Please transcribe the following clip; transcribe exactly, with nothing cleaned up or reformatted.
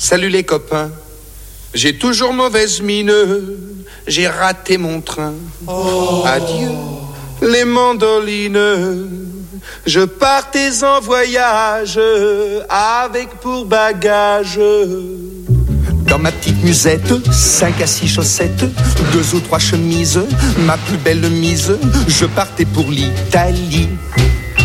Salut les copains, j'ai toujours mauvaise mine, j'ai raté mon train. Oh. Adieu les mandolines, je partais en voyage avec pour bagage. Dans ma petite musette, cinq à six chaussettes, deux ou trois chemises, ma plus belle mise, je partais pour l'Italie.